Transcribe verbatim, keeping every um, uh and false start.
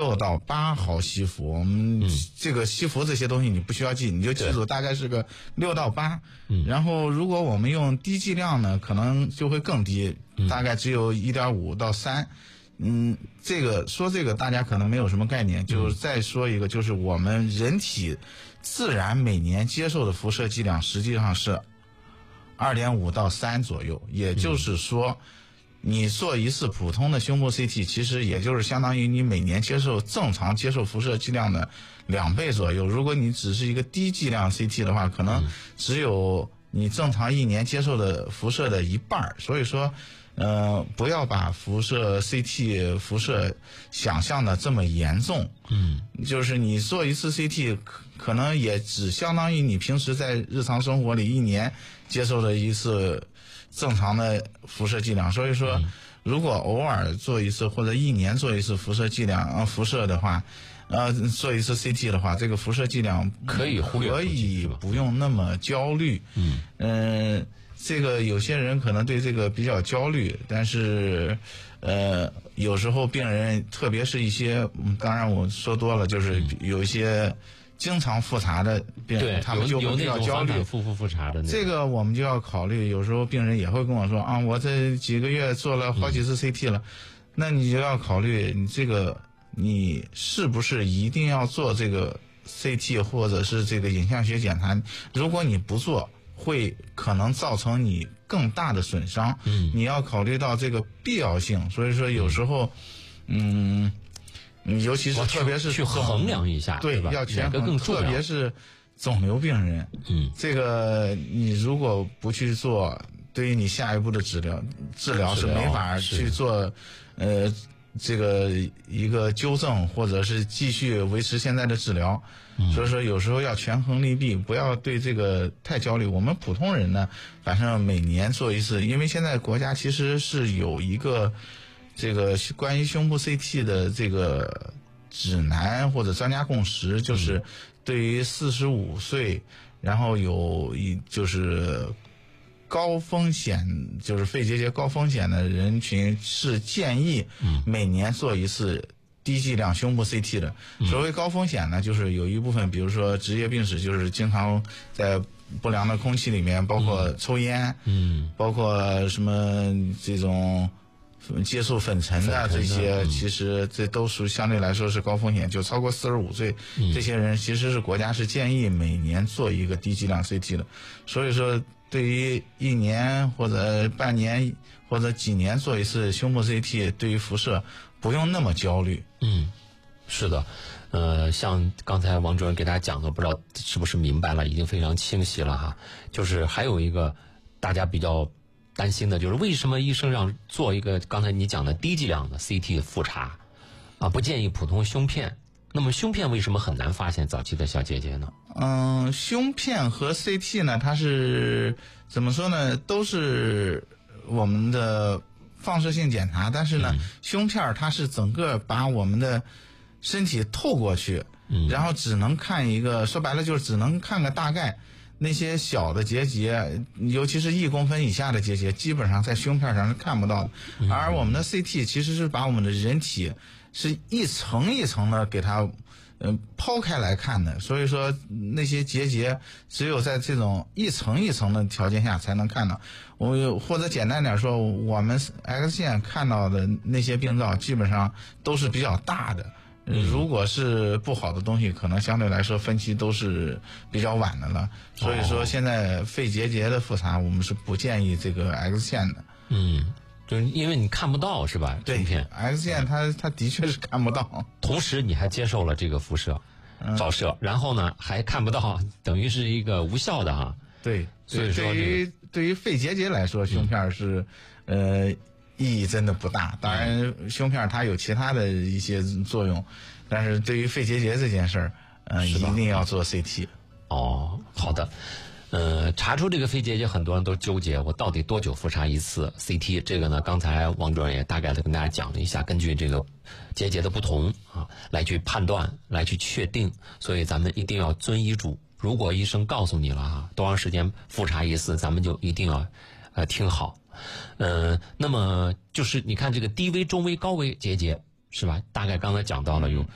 六到八毫西弗。我们这个西弗这些东西你不需要记，你就记住大概是个六到八。然后如果我们用低剂量呢，可能就会更低，大概只有 一点五到三。嗯，这个说这个大家可能没有什么概念，就再说一个，就是我们人体自然每年接受的辐射剂量实际上是 二点五到三左右，也就是说你做一次普通的胸部 C T， 其实也就是相当于你每年接受正常接受辐射剂量的两倍左右。如果你只是一个低剂量 C T 的话，可能只有你正常一年接受的辐射的一半。所以说呃，不要把辐射 C T 辐射想象的这么严重。嗯，就是你做一次 C T 可可能也只相当于你平时在日常生活里一年接受的一次正常的辐射剂量。所以说如果偶尔做一次或者一年做一次辐射剂量呃辐射的话，呃做一次 C T 的话，这个辐射剂量可以忽略， 可以不用那么焦虑。嗯嗯、呃这个有些人可能对这个比较焦虑，但是呃有时候病人特别是一些当然我说多了，就是有一些经常复查的病人，他们就会比较焦虑， 复复复查的这个我们就要考虑。有时候病人也会跟我说啊，我这几个月做了好几次 C T 了，嗯、那你就要考虑你这个你是不是一定要做这个 C T 或者是这个影像学检查。如果你不做，会可能造成你更大的损伤。嗯，你要考虑到这个必要性。所以说有时候嗯尤其是特别是去衡量一下， 对，要权衡，特别是肿瘤病人。嗯，这个你如果不去做，对于你下一步的治疗治疗是没法去做呃这个一个纠正，或者是继续维持现在的治疗。嗯、所以说有时候要权衡利弊，不要对这个太焦虑。我们普通人呢，反正每年做一次，因为现在国家其实是有一个这个关于胸部 C T 的这个指南或者专家共识，就是对于四十五岁然后有一就是高风险，就是肺结节高风险的人群是建议每年做一次低剂量胸部 C T 的。所谓高风险呢，就是有一部分比如说职业病史，就是经常在不良的空气里面，包括抽烟，嗯，包括什么这种接触粉尘的这些，其实这都属于相对来说是高风险。就超过四十五岁，这些人其实是国家是建议每年做一个低剂量 C T 的。所以说对于一年或者半年或者几年做一次胸部 C T， 对于辐射不用那么焦虑。 嗯，是的。呃，像刚才王主任给大家讲的，不知道是不是明白了，已经非常清晰了哈。就是还有一个大家比较担心的，就是为什么医生让做一个刚才你讲的低剂量的 C T 的复查啊，不建议普通胸片？那么胸片为什么很难发现早期的小结节呢？ 嗯，胸片和 C T 呢，它是怎么说呢？都是我们的放射性检查，但是呢，嗯、胸片它是整个把我们的身体透过去，嗯、然后只能看一个，说白了就是只能看个大概。那些小的结节，尤其是一公分以下的结节，基本上在胸片上是看不到的。嗯、而我们的 C T 其实是把我们的人体是一层一层的给它呃抛开来看的，所以说那些结节只有在这种一层一层的条件下才能看到。我或者简单点说，我们 X 线看到的那些病灶基本上都是比较大的。如果是不好的东西，可能相对来说分期都是比较晚的了。所以说现在肺结节的复查，我们是不建议这个 X 线的。 嗯，就是因为你看不到是吧？ 对 ，X 线它它的确是看不到。 同时你还接受了这个辐射照射，嗯、然后呢还看不到，等于是一个无效的哈。 对， 所以说、这个、 对于对于肺结节来说，胸片是、嗯、呃。意义真的不大，当然胸片它有其他的一些作用，但是对于肺结节这件事儿，嗯、呃，一定要做 C T。 哦，好的，呃，查出这个肺结节，很多人都纠结，我到底多久复查一次 C T？ 这个呢，刚才王主任也大概的跟大家讲了一下，根据这个结节的不同啊，来去判断，来去确定，所以咱们一定要遵医嘱。如果医生告诉你了啊，多长时间复查一次，咱们就一定要呃听好。呃，那么就是你看这个低危、中危、高危结节是吧？大概刚才讲到了有